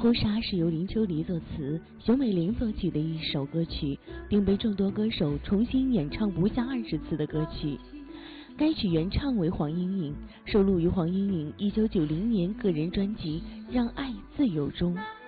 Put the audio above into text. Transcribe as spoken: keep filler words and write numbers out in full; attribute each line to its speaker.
Speaker 1: 婚纱是由林秋离作词，熊美玲作曲的一首歌曲，并被众多歌手重新演唱不下二十次的歌曲。该曲原唱为黄莺莺，收录于黄莺莺一九九零年个人专辑《让爱自由》中。